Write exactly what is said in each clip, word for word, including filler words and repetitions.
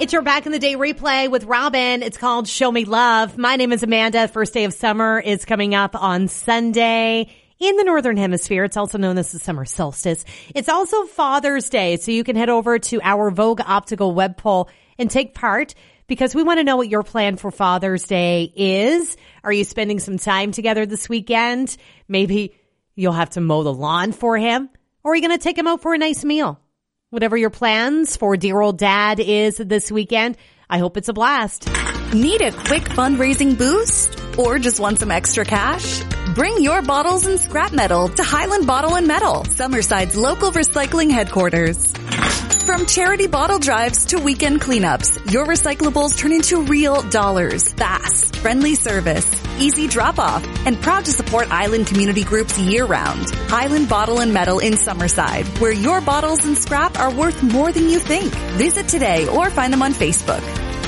It's your Back in the Day replay with Robin. It's called Show Me Love. My name is Amanda. First day of summer is coming up on Sunday in the Northern Hemisphere. It's also known as the summer solstice. It's also Father's Day, so you can head over to our Vogue Optical web poll and take part because we want to know what your plan for Father's Day is. Are you spending some time together this weekend? Maybe you'll have to mow the lawn for him, or are you going to take him out for a nice meal? Whatever your plans for dear old dad is this weekend, I hope it's a blast. Need a quick fundraising boost? Or just want some extra cash? Bring your bottles and scrap metal to Highland Bottle and Metal, Summerside's local recycling headquarters. From charity bottle drives to weekend cleanups, your recyclables turn into real dollars. Fast, friendly service, easy drop-off, and proud to support Island community groups year-round. Highland Bottle and Metal in Summerside, where your bottles and scrap are worth more than you think. Visit today or find them on Facebook.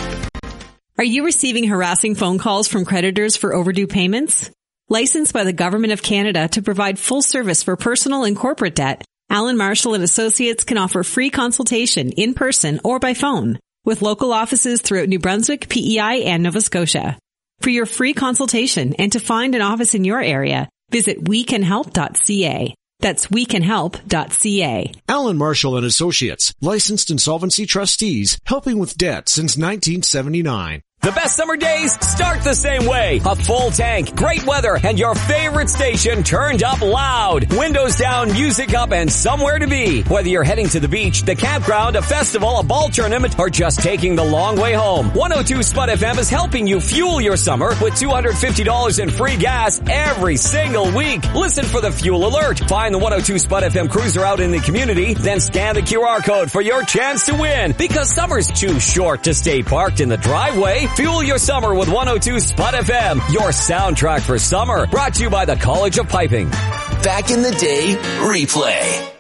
Are you receiving harassing phone calls from creditors for overdue payments? Licensed by the Government of Canada to provide full service for personal and corporate debt, Allen Marshall and Associates can offer free consultation in person or by phone with local offices throughout New Brunswick, P E I, and Nova Scotia. For your free consultation and to find an office in your area, visit we can help dot c a. That's we can help dot c a. Allen Marshall and Associates, licensed insolvency trustees, helping with debt since nineteen seventy-nine. The best summer days start the same way. A full tank, great weather, and your favorite station turned up loud. Windows down, music up, and somewhere to be. Whether you're heading to the beach, the campground, a festival, a ball tournament, or just taking the long way home, one oh two Spud F M is helping you fuel your summer with two hundred fifty dollars in free gas every single week. Listen for the fuel alert. Find the one oh two Spud F M cruiser out in the community, then scan the Q R code for your chance to win. Because summer's too short to stay parked in the driveway. Fuel your summer with one oh two Spud F M, your soundtrack for summer. Brought to you by the College of Piping. Back in the Day replay.